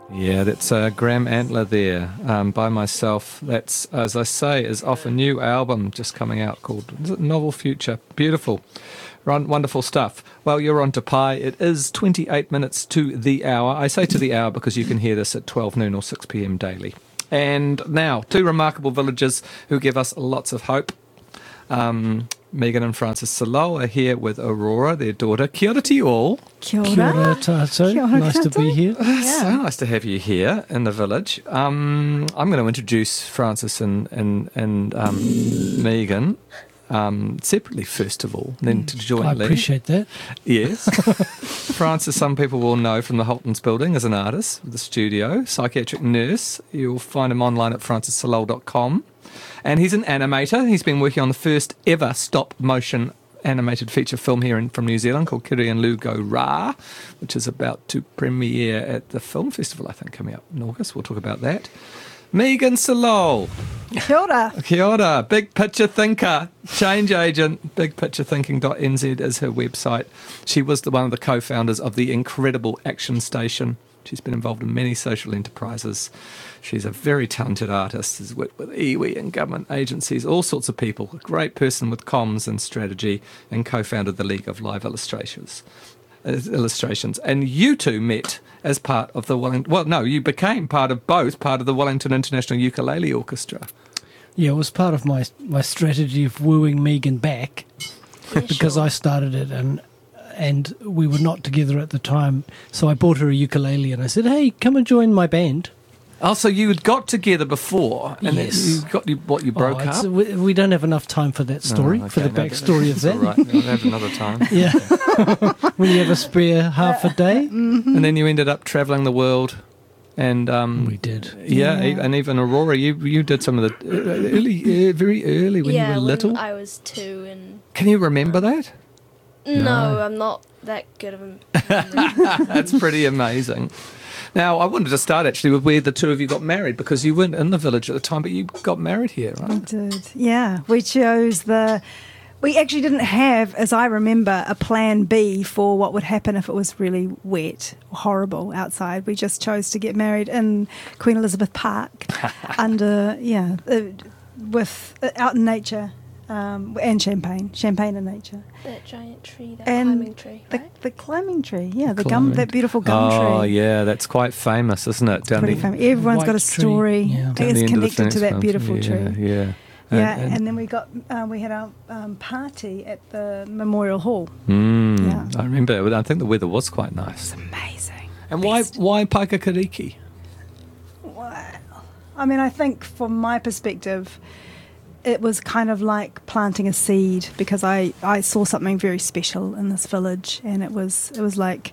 Yeah, that's Graham Antler there by myself. That's, as I say, is off a new album just coming out called Novel Future. Beautiful. Wonderful stuff. Well, you're on to Pi. It is 28 minutes to the hour. I say to the hour because you can hear this at 12 noon or 6 p.m. daily. And now, two remarkable villagers who give us lots of hope. Megan and Francis Salou are here with Aurora, their daughter. Kia ora to you all. Kia ora. Kia ora tātou. Kia ora Nice to be here. So nice to have you here in the village. I'm going to introduce Francis and Megan separately, first of all, then to jointly. I appreciate that. Yes. Francis, some people will know from the Holtons building as an artist with a studio, psychiatric nurse. You'll find him online at francissalou.com. And he's an animator. He's been working on the first ever stop-motion animated feature film here from New Zealand called Kiri and Lou Go Rā, which is about to premiere at the Film Festival, I think, coming up in August. We'll talk about that. Megan Salou. Kia ora. Kia ora. Big picture thinker, change agent. Bigpicturethinking.nz is her website. She was one of the co-founders of the incredible Action Station. She's been involved in many social enterprises. She's a very talented artist, has worked with iwi and government agencies, all sorts of people. A great person with comms and strategy, and co-founded the League of Live Illustrations. And you two met as part of the you became part of the Wellington International Ukulele Orchestra. Yeah, it was part of my strategy of wooing Megan back because I started it and we were not together at the time. So I bought her a ukulele and I said, hey, come and join my band. Oh, so you had got together before and yes. you broke up? We don't have enough time for that story, for the backstory of that. All right, we'll have another time. Yeah. When you have a spare half a day. Mm-hmm. And then you ended up travelling the world. And we did. Yeah, and even Aurora, you did some of the very early when you were little. When I was 2 and... Can you remember that? No, I'm not that good of a... That's pretty amazing. Now, I wanted to start actually with where the two of you got married, because you weren't in the village at the time, but you got married here, right? I did, yeah. We chose we actually didn't have, as I remember, a plan B for what would happen if it was really wet or horrible outside. We just chose to get married in Queen Elizabeth Park out in nature. And champagne in nature. That giant tree, and climbing tree, right? The climbing tree, yeah, that beautiful gum tree. Oh, yeah, that's quite famous, isn't it? Pretty famous. Everyone's got a story. Yeah. It's connected to that beautiful tree. Yeah. And then we had our party at the Memorial Hall. Yeah. I remember. I think the weather was quite nice. It's amazing. And why Paikakariki? Well, I mean, I think from my perspective, it was kind of like planting a seed, because I saw something very special in this village, and it was like,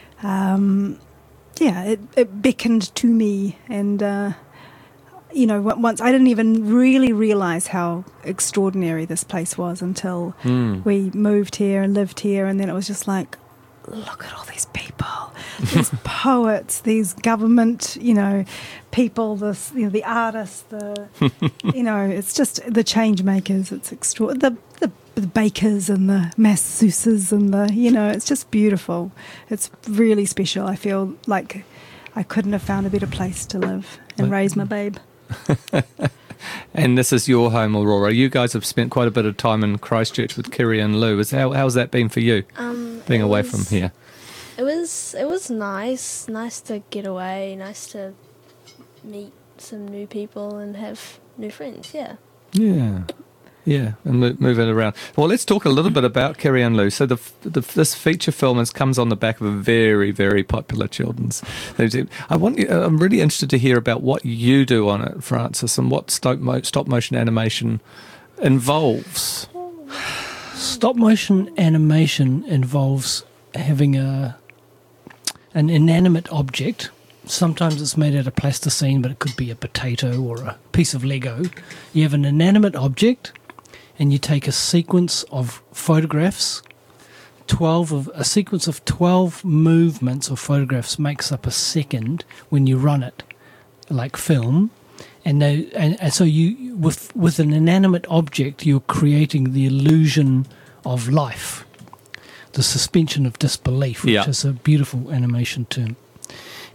it beckoned to me, and once I didn't even really realise how extraordinary this place was until we moved here and lived here, and then it was just like, look at all these people, these poets, these government, people, the artists, it's just the change makers. It's extraordinary. The bakers and the masseuses and it's just beautiful. It's really special. I feel like I couldn't have found a better place to live and raise my babe. And this is your home, Aurora. You guys have spent quite a bit of time in Christchurch with Kiri and Lou. How's that been for you, being away from here? It was nice to get away, nice to meet some new people and have new friends, yeah. Yeah, and move it around. Well, let's talk a little bit about Kiri and Lou. So this feature film comes on the back of a very, very popular children's. I'm really interested to hear about what you do on it, Francis, and what stop motion animation involves. Stop motion animation involves having an inanimate object. Sometimes it's made out of plasticine, but it could be a potato or a piece of Lego. You have an inanimate object, and you take a sequence of photographs. A sequence of 12 movements of photographs makes up a second when you run it, like film. And so you, with an inanimate object, you're creating the illusion of life, the suspension of disbelief, which is a beautiful animation term.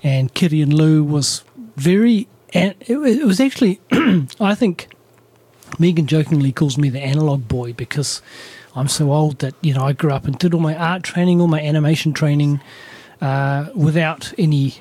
and Kitty and Lou was very. And it was actually, I think, Megan jokingly calls me the analog boy because I'm so old that I grew up and did all my art training, all my animation training, without any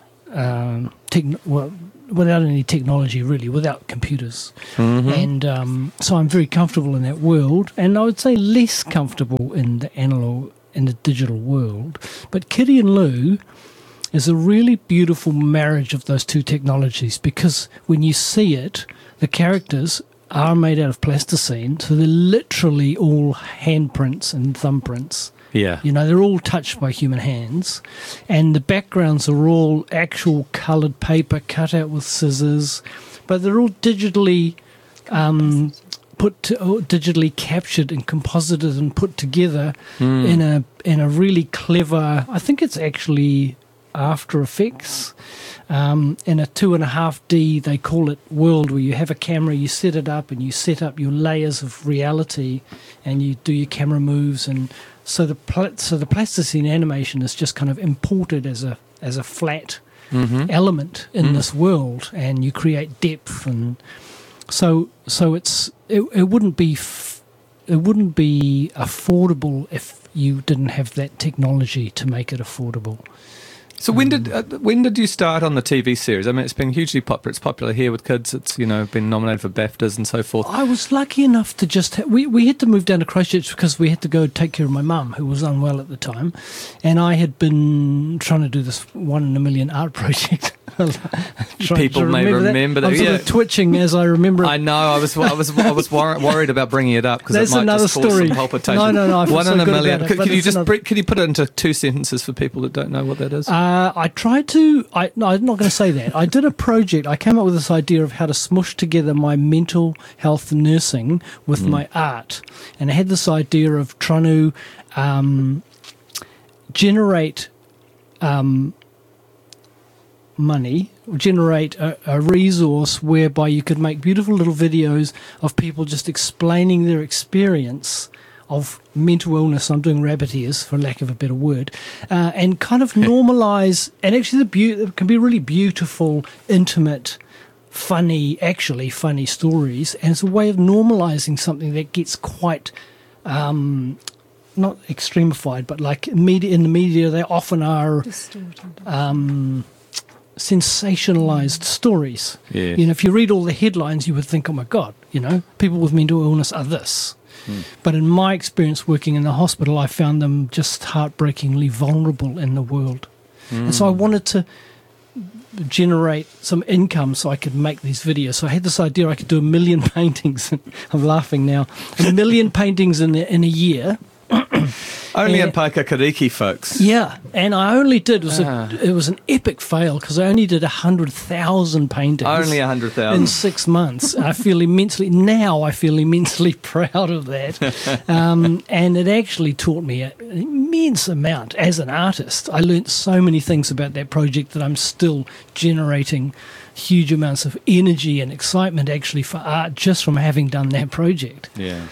without any technology, really, without computers. And so I'm very comfortable in that world, and I would say less comfortable in the analog, in the digital world. But Kitty and Lou is a really beautiful marriage of those two technologies, because when you see it, the characters are made out of plasticine, so they're literally all handprints and thumbprints. Yeah. They're all touched by human hands, and the backgrounds are all actual coloured paper cut out with scissors, but they're all digitally digitally captured and composited and put together in a really clever. I think it's actually After Effects. In a 2.5D, they call it, world, where you have a camera, you set it up, and you set up your layers of reality, and you do your camera moves, and so the plasticine animation is just kind of imported as a flat element in this world, and you create depth, and so it wouldn't be affordable if you didn't have that technology to make it affordable. So when did you start on the TV series? I mean, it's been hugely popular. It's popular here with kids. It's been nominated for BAFTAs and so forth. I was lucky enough to just we had to move down to Christchurch because we had to go take care of my mum, who was unwell at the time, and I had been trying to do this 1 in a million art project. People may remember that. I'm sort of twitching as I remember it. I know. I was worried about bringing it up because it might just cause some palpitation. No. I feel 1 so in a good million. about it, Could you put it into 2 sentences for people that don't know what that is? I tried to. I'm not going to say that. I did a project. I came up with this idea of how to smush together my mental health nursing with my art, and I had this idea of trying to generate money, generate a resource whereby you could make beautiful little videos of people just explaining their experience of mental illness. I'm doing rabbit ears, for lack of a better word, and kind of normalise. And actually, it can be really beautiful, intimate, funny stories. And it's a way of normalising something that gets quite not extremified, but like in the media, they often are sensationalized stories. Yes. If you read all the headlines, you would think, oh my God, people with mental illness are this. But in my experience working in the hospital, I found them just heartbreakingly vulnerable in the world. And so I wanted to generate some income so I could make these videos. So I had this idea I could do 1 million paintings. I'm laughing now. 1 million paintings in a year. Only in Paikakariki, folks. Yeah, and I only did, it was an epic fail because I only did 100,000 paintings. Only 100,000. In 6 months. I feel immensely proud of that. And it actually taught me an immense amount as an artist. I learnt so many things about that project that I'm still generating huge amounts of energy and excitement actually for art just from having done that project. Yeah.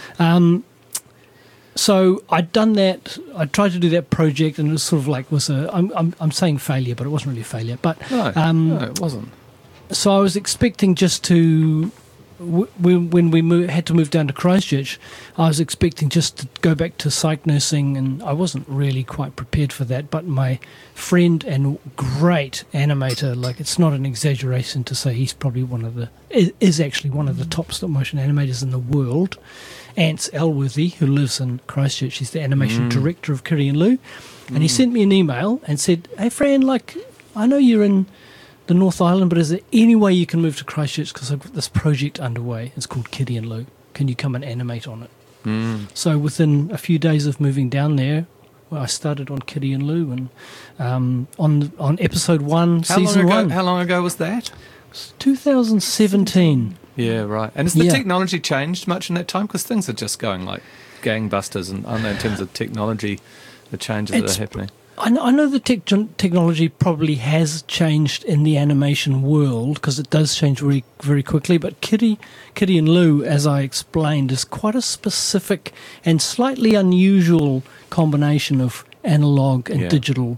So I'd done that. I tried to do that project, and it was sort of like I'm saying failure, but it wasn't really a failure. But no, it wasn't. So I was expecting just to when we had to move down to Christchurch, I was expecting just to go back to psych nursing, and I wasn't really quite prepared for that. But my friend and great animator, like it's not an exaggeration to say he's probably is actually one of the top stop motion animators in the world, Ants Elworthy, who lives in Christchurch. He's the animation director of Kitty and Lou, and he sent me an email and said, "Hey, Fran, like I know you're in the North Island, but is there any way you can move to Christchurch because I've got this project underway. It's called Kitty and Lou. Can you come and animate on it?" So within a few days of moving down there, I started on Kitty and Lou, and on episode 1, season 1. How long ago was that? 2017. Yeah, right. And has the technology changed much in that time? Because things are just going like gangbusters, and I know in terms of technology, the changes that are happening. I know the technology probably has changed in the animation world because it does change very, very quickly. But Kitty and Lou, as I explained, is quite a specific and slightly unusual combination of analog and digital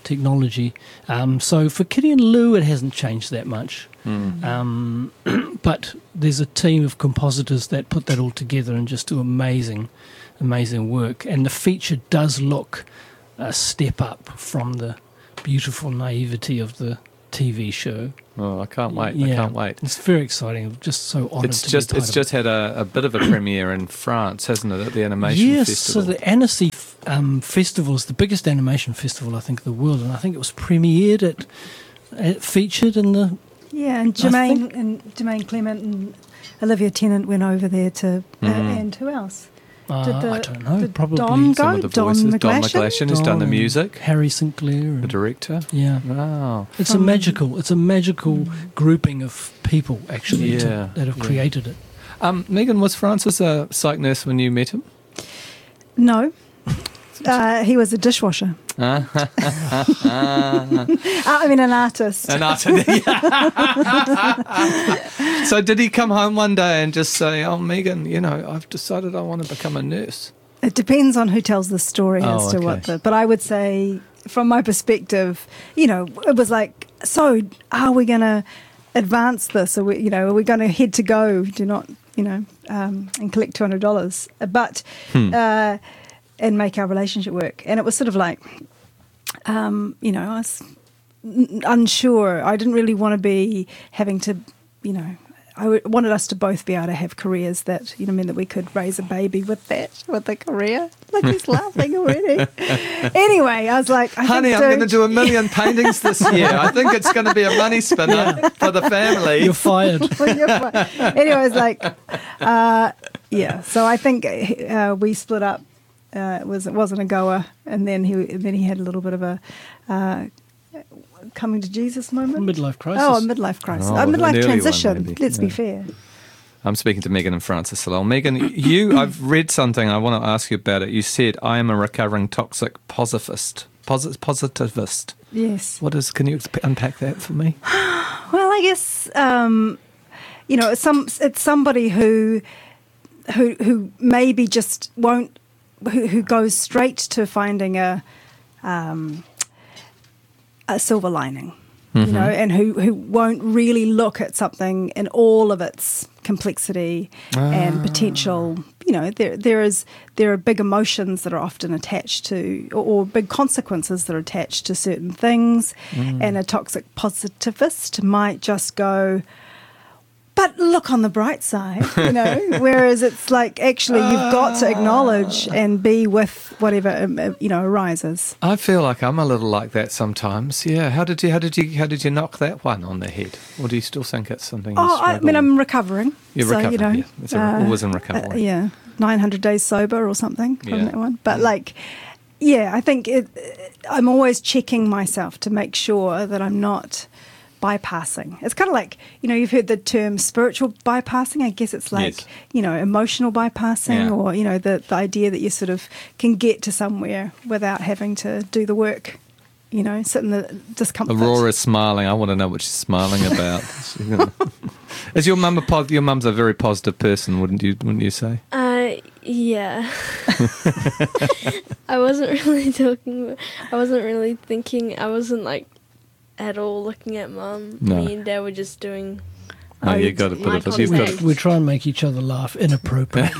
technology. So for Kitty and Lou, it hasn't changed that much. But there's a team of compositors that put that all together and just do amazing work. And the feature does look a step up from the beautiful naivety of the TV show. Oh, I can't wait. I can't wait. It's very exciting. I'm just so honoured to be part It's just had a bit of a premiere in France, hasn't it, at the animation festival? Yes, so the Annecy Festival is the biggest animation festival, I think, in the world, and I think it was premiered featured in the... Yeah, and Jermaine Clement and Olivia Tennant went over there to... and who else? I don't know. Did Probably Don Some go? of the voices. Don McGlashan has done the music. Harry Sinclair. The director. Yeah. Wow. It's a magical grouping of people, actually, that have created it. Megan, was Francis a psych nurse when you met him? No. He was a dishwasher. I mean, an artist. An artist. So did he come home one day and just say, "Oh, Megan, I've decided I want to become a nurse"? It depends on who tells the story as to what But I would say, from my perspective, it was like, so are we going to advance this? Are we going to head to go? Do not, and collect $200, but and make our relationship work. And it was sort of like, I was unsure. I didn't really want to be having to, I wanted us to both be able to have careers that, meant that we could raise a baby with a career. Like, he's laughing already. Anyway, I was like, honey, I'm going to do 1 million paintings this year. I think it's going to be a money spinner for the family. You're fired. Anyway, I was like, so I think we split up. It wasn't a goer, and then he had a little bit of a coming to Jesus moment. Midlife crisis. Oh, a midlife crisis. A midlife transition. Let's be fair. I'm speaking to Megan and Francis Salel. Megan, I've read something. I want to ask you about it. You said, I am a recovering toxic positivist. Yes. What is? Can you unpack that for me? Well, I guess it's somebody who maybe just won't. Who goes straight to finding a silver lining, and who won't really look at something in all of its complexity and potential. There are big emotions that are often attached to, or big consequences that are attached to certain things, and a toxic positivist might just go, but look on the bright side, whereas it's like, actually, you've got to acknowledge and be with whatever, arises. I feel like I'm a little like that sometimes. Yeah. How did you knock that one on the head? Or do you still think it's something? I'm recovering. You're recovering. It's always in recovery. 900 days sober or something from that one. But I think I'm always checking myself to make sure that I'm not bypassing. It's kind of like, you've heard the term spiritual bypassing. I guess it's like, emotional bypassing, or, the idea that you sort of can get to somewhere without having to do the work, sit in the discomfort. Aurora's smiling. I want to know what she's smiling about. Is your mum your mum's a very positive person, wouldn't you say? Yeah. I wasn't really thinking, I wasn't like at all looking at Mum. No. Me and Dad were just doing... No, you've got to put it... We try and make each other laugh inappropriately.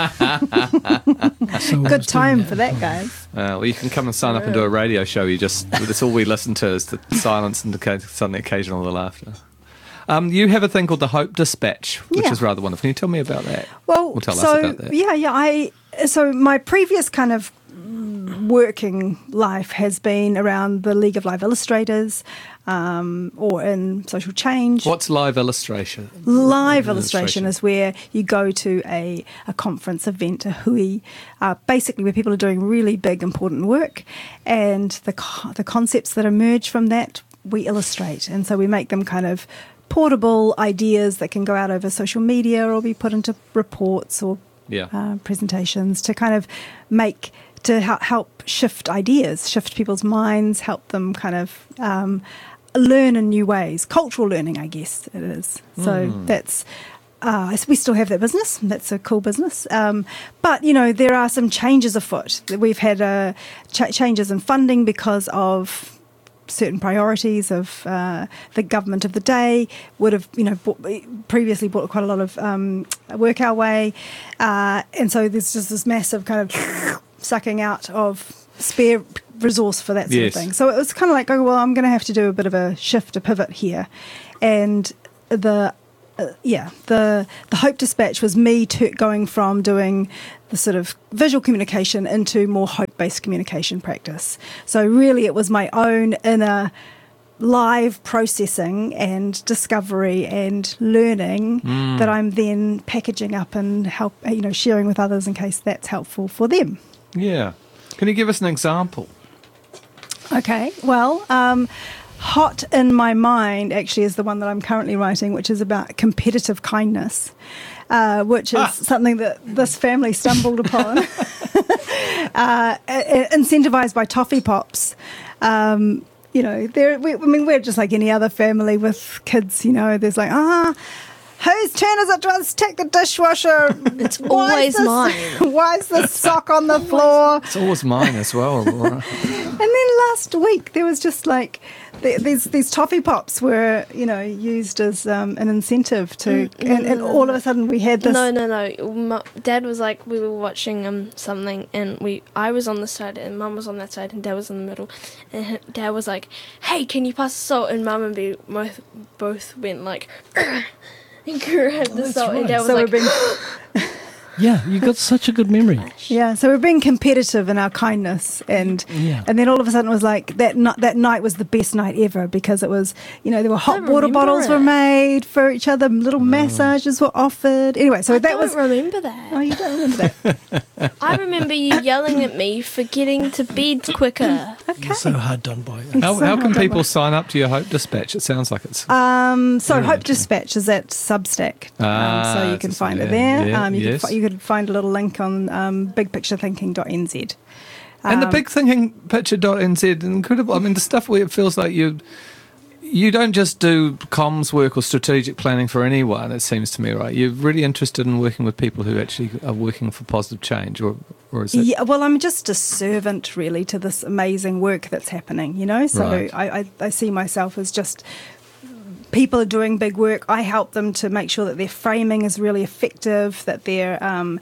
Good time for that, guys. Well, you can come and sign up and do a radio show. That's all we listen to is the silence and the occasional laughter. You have a thing called the Hope Dispatch, which is rather wonderful. Can you tell me about that? Well, tell us about that. So my previous kind of working life has been around the League of Live Illustrators, or in social change. What's live illustration? Live illustration is where you go to a conference event, a hui, basically where people are doing really big, important work, and the concepts that emerge from that we illustrate, and so we make them kind of portable ideas that can go out over social media or be put into reports or presentations to kind of help shift ideas, shift people's minds, help them kind of learn in new ways. Cultural learning, I guess it is. So that's... we still have that business. That's a cool business. But, there are some changes afoot. We've had changes in funding because of certain priorities of the government of the day, would have, previously brought quite a lot of work our way. And so there's just this massive kind of sucking out of spare resource for that sort of thing. So it was kind of like, oh, well, I'm going to have to do a bit of a shift, a pivot here. And the Hope Dispatch was me going from doing the sort of visual communication into more hope-based communication practice. So really it was my own inner live processing and discovery and learning that I'm then packaging up and sharing with others in case that's helpful for them. Yeah. Can you give us an example? Okay, well, hot in my mind actually is the one that I'm currently writing, which is about competitive kindness, which is something that this family stumbled upon, incentivized by toffee pops. We're just like any other family with kids, there's like, whose turn is it to unstick the dishwasher? It's always mine. Why is the sock on the floor? It's always mine as well, Laura. And then last week there was just like these toffee pops were used as an incentive to, and all of a sudden we had this. No. Dad was like, we were watching something, and I was on the side, and Mum was on that side, and Dad was in the middle, and Dad was like, "Hey, can you pass the salt?" And Mum and B both went like. And grabbed the salt, and Dad was like. Yeah, you got such a good memory. Yeah, so we're being competitive in our kindness, and then all of a sudden it was like that night was the best night ever because it was, there were hot water bottles were made for each other, little massages were offered. Anyway, so I don't remember that. Oh, you don't remember that? I remember you yelling at me for getting to bed quicker. Okay. You're so hard done by. How can people sign up to your Hope Dispatch? It sounds like it's. So Hope Dispatch is at Substack, so you can find it there. You could find a little link on bigpicturethinking.nz. And the bigthinkingpicture.nz, incredible. I mean, the stuff where it feels like you don't just do comms work or strategic planning for anyone, it seems to me, right? You're really interested in working with people who actually are working for positive change, or is it? Yeah, well, I'm just a servant, really, to this amazing work that's happening, So right. I see myself as just... People are doing big work. I help them to make sure that their framing is really effective, that their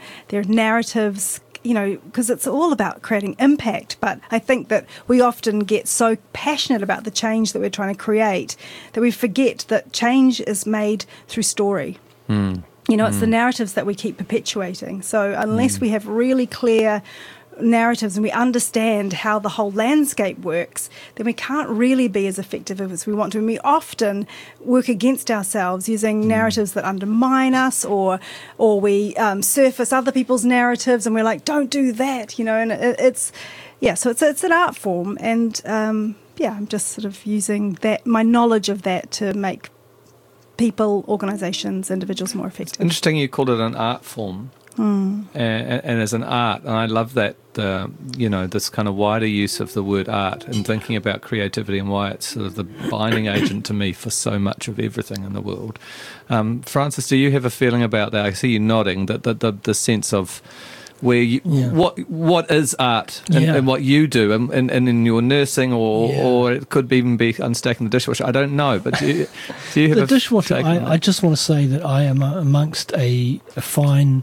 narratives, because it's all about creating impact. But I think that we often get so passionate about the change that we're trying to create that we forget that change is made through story. It's the narratives that we keep perpetuating. So unless we have really clear narratives and we understand how the whole landscape works, then we can't really be as effective as we want to. And we often work against ourselves using narratives that undermine us, or we surface other people's narratives and we're like, don't do that, and so it's an art form, and I'm just sort of using my knowledge of that to make people, organisations, individuals more effective. It's interesting you called it an art form. And as an art, and I love that, this kind of wider use of the word art and thinking about creativity and why it's sort of the binding agent to me for so much of everything in the world. Francis, do you have a feeling about that? I see you nodding, that the sense of where what is art and what you do, and in your nursing, or it could even be unstacking the dishwasher. I don't know, but do you have the dishwasher? I just want to say that I am amongst a fine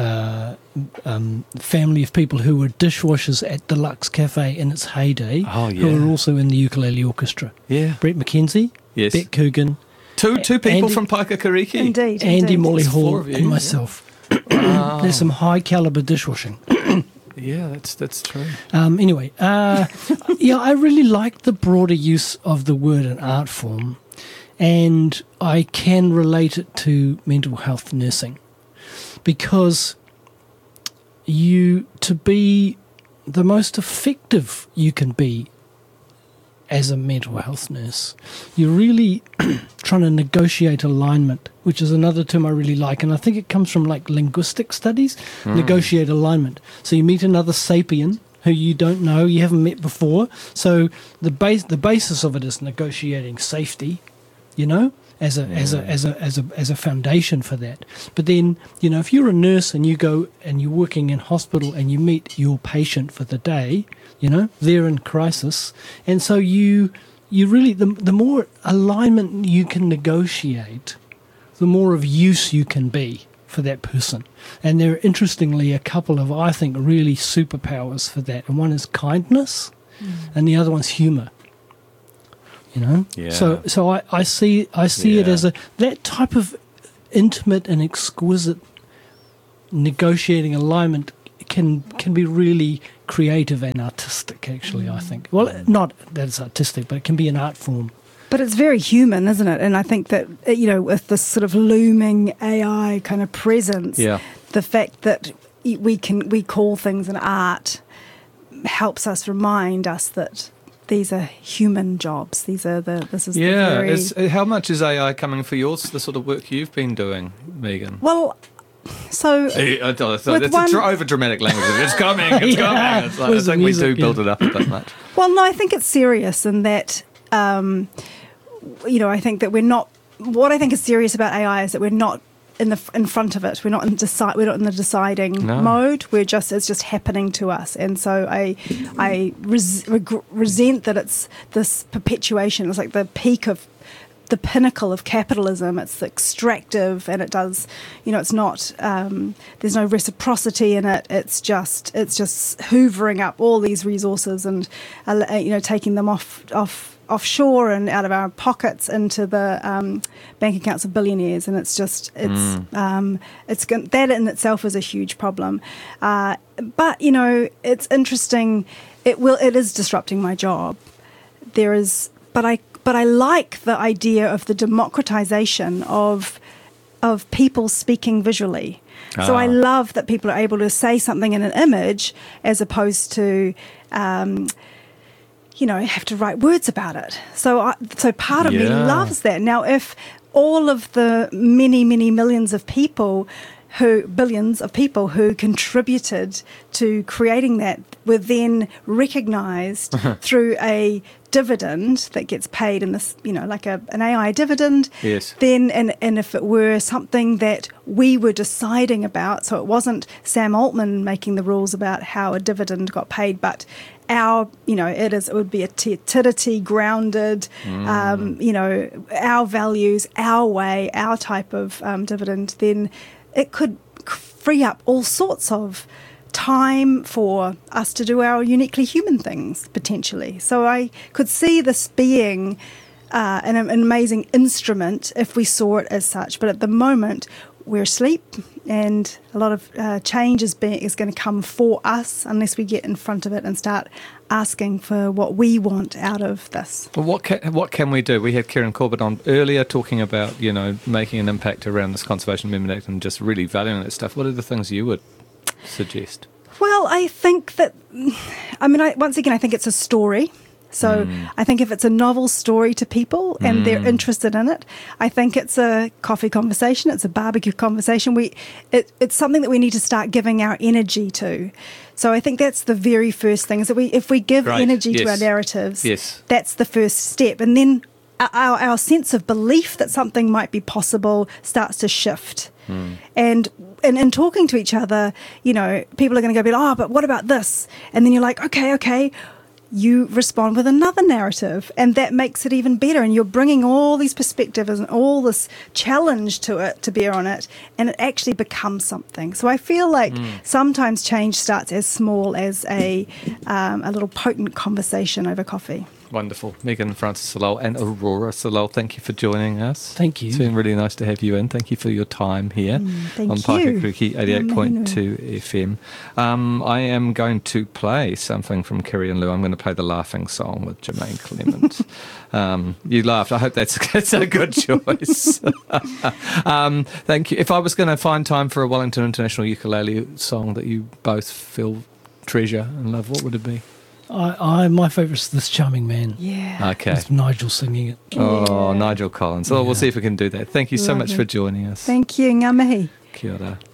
family of people who were dishwashers at the Lux Cafe in its heyday, who were also in the ukulele orchestra. Yeah, Brett McKenzie, Beck Coogan, two people from Paikakariki. Indeed, Andy Molly Hall, and myself. There's some high caliber dishwashing. Yeah, that's true. Anyway, I really like the broader use of the word and art form, and I can relate it to mental health nursing, because to be the most effective you can be as a mental health nurse, you're really trying to negotiate alignment, which is another term I really like, and I think it comes from like linguistic studies. Negotiate alignment. So you meet another sapien who you don't know, you haven't met before. So the basis of it is negotiating safety, as a foundation for that. But then, if you're a nurse and you go and you're working in hospital and you meet your patient for the day, they're in crisis, and so you you really the more alignment you can negotiate, the more of use you can be for that person. And there are, interestingly, a couple of, I think, really superpowers for that. And one is kindness, and the other one's humour. You know, Yeah. So I see it Yeah. as that type of intimate and exquisite negotiating alignment can be really creative and artistic. Actually, I think. Well, not that it's artistic, but it can be an art form. But it's very human, isn't it? And I think that, with this sort of looming AI kind of presence, Yeah. the fact that we call things an art helps us remind us that these are human jobs. This is the very... How much is AI coming for the sort of work you've been doing, Megan? Well, so... That's one- over dramatic language. It's coming, it's coming. It's like, I Where's the think we do music? build it up a bit much. Well, no, I think it's serious in that, I think that we're not... What I think is serious about AI is that we're not in front of it. We're not in the deciding mode. It's just happening to us. And so I resent that it's this perpetuation. It's like the peak of the pinnacle of capitalism. It's extractive, and it does, it's not. There's no reciprocity in it. It's just hoovering up all these resources and taking them offshore and out of our pockets into the bank accounts of billionaires, and that in itself is a huge problem. But it's interesting. It is disrupting my job. But I like the idea of the democratization of people speaking visually. So I love that people are able to say something in an image as opposed to have to write words about it. So part of me loves that. Now, if all of the many, many millions of people billions of people who contributed to creating that were then recognized through a dividend that gets paid in this, like an AI dividend. Yes. Then, and if it were something that we were deciding about, so it wasn't Sam Altman making the rules about how a dividend got paid, but it would be a tidity grounded, our values, our way, our type of dividend, then it could free up all sorts of time for us to do our uniquely human things, potentially. So I could see this being an amazing instrument if we saw it as such. But at the moment, we're asleep, and a lot of change is going to come for us unless we get in front of it and start asking for what we want out of this. Well, what can we do? We had Kieran Corbett on earlier talking about, making an impact around this Conservation Amendment Act and just really valuing that stuff. What are the things you would suggest? Well, I think that, once again, I think it's a story. So I think if it's a novel story to people and they're interested in it, I think it's a coffee conversation, it's a barbecue conversation. It's something that we need to start giving our energy to. So I think that's the very first thing, is that if we give energy to our narratives, that's the first step. And then our sense of belief that something might be possible starts to shift. And in talking to each other, people are going to go, but what about this? And then you're like, okay. You respond with another narrative, and that makes it even better. And you're bringing all these perspectives and all this challenge to bear on it, and it actually becomes something. So I feel like sometimes change starts as small as a little potent conversation over coffee. Wonderful. Megan Francis-Salal and Aurora Salal, thank you for joining us. Thank you. It's been really nice to have you in. Thank you for your time here Thank on you. Paikakiriki 88.2 FM. I am going to play something from Kerry and Lou. I'm going to play The Laughing Song with Jermaine Clement. You laughed. I hope that's a good choice. Thank you. If I was going to find time for a Wellington International Ukulele song that you both feel treasure and love, what would it be? My favourite is This Charming Man. Yeah. Okay. It's Nigel singing it. Oh, Nigel Collins. Well, we'll see if we can do that. Thank you so much Lovely. for joining us. Thank you. Ngā mihi. Kia ora.